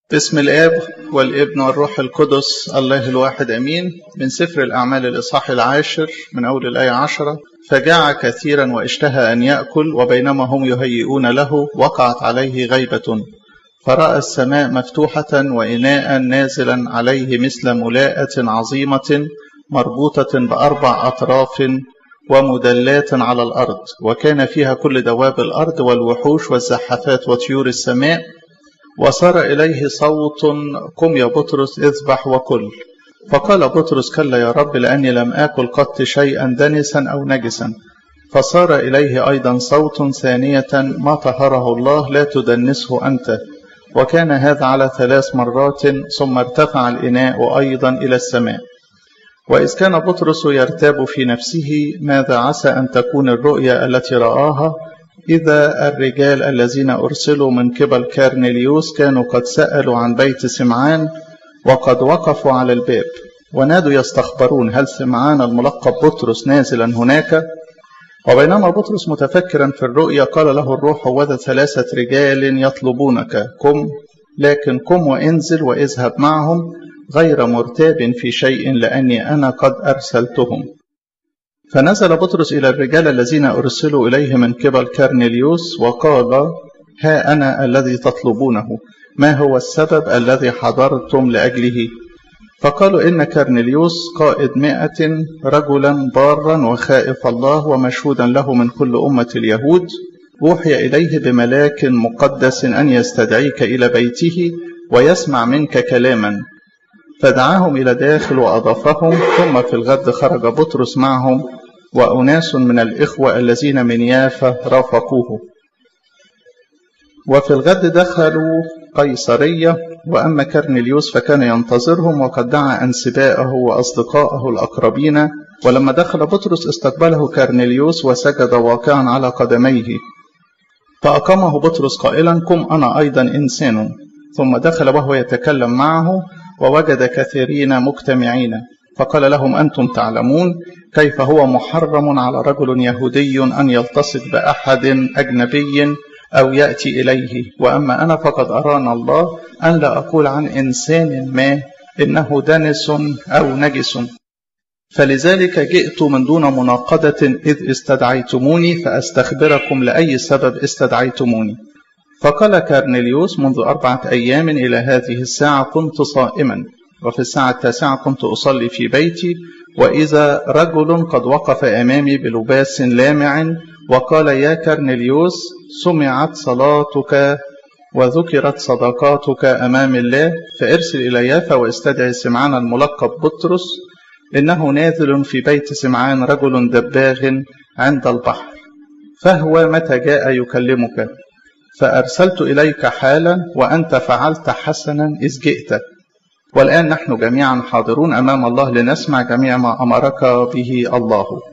باسم الآب والابن والروح القدس الله الواحد أمين. من سفر الأعمال الإصحاح 10 من أول الآية 10. فجاع كثيرا واشتهى أن يأكل، وبينما هم يهيئون له وقعت عليه غيبة، فرأى السماء مفتوحة وإناء نازلا عليه مثل ملاءة عظيمة مربوطة بأربع أطراف ومدلات على الأرض، وكان فيها كل دواب الأرض والوحوش والزحفات وطيور السماء. وصار إليه صوت: قم يا بطرس اذبح وكل. فقال بطرس: كلا يا رب، لأني لم آكل قط شيئا دنسا أو نجسا. فصار إليه أيضا صوت ثانية: ما طهره الله لا تدنسه أنت. وكان هذا على 3 مرات، ثم ارتفع الإناء أيضا إلى السماء. وإذ كان بطرس يرتاب في نفسه ماذا عسى أن تكون الرؤيا التي رآها، إذا الرجال الذين أرسلوا من قبل كارنيليوس كانوا قد سألوا عن بيت سمعان، وقد وقفوا على الباب ونادوا يستخبرون: هل سمعان الملقب بطرس نازلا هناك؟ وبينما بطرس متفكرا في الرؤيا قال له الروح: وذا 3 رجال يطلبونك، قم، لكن قم وانزل واذهب معهم، غير مرتاب في شيء، لأني أنا قد أرسلتهم. فنزل بطرس إلى الرجال الذين أرسلوا إليه من قبل كارنيليوس وقال: ها أنا الذي تطلبونه، ما هو السبب الذي حضرتم لأجله؟ فقالوا: إن كارنيليوس قائد 100 رجلا بارا وخائف الله ومشهودا له من كل أمة اليهود، أوحي إليه بملاك مقدس أن يستدعيك إلى بيته ويسمع منك كلاما. فدعاهم إلى داخل وأضافهم. ثم في الغد خرج بطرس معهم وأناس من الإخوة الذين من يافا رافقوه. وفي الغد دخلوا قيصرية، وأما كارنيليوس فكان ينتظرهم، وقد دعا أنسباءه وأصدقائه الأقربين. ولما دخل بطرس استقبله كارنيليوس وسجد واقعا على قدميه، فأقامه بطرس قائلا: قم، أنا أيضا إنسان. ثم دخل وهو يتكلم معه، ووجد كثيرين مجتمعين، فقال لهم: أنتم تعلمون كيف هو محرم على رجل يهودي أن يلتصق بأحد أجنبي أو يأتي إليه، وأما أنا فقد أرانا الله أن لا أقول عن إنسان ما إنه دنس أو نجس. فلذلك جئت من دون مناقضة إذ استدعيتموني، فأستخبركم لأي سبب استدعيتموني. فقال كارنيليوس: منذ 4 أيام إلى هذه الساعة كنت صائما، وفي الساعة 9 كنت أصلي في بيتي، وإذا رجل قد وقف أمامي بلباس لامع وقال: يا كارنيليوس، سمعت صلاتك وذكرت صدقاتك أمام الله، فارسل إلى يافا واستدعي سمعان الملقب بطرس، إنه نازل في بيت سمعان رجل دباغ عند البحر، فهو متى جاء يكلمك. فأرسلت إليك حالا، وأنت فعلت حسنا إذ جئت. والآن نحن جميعا حاضرون أمام الله لنسمع جميع ما أمرك به الله.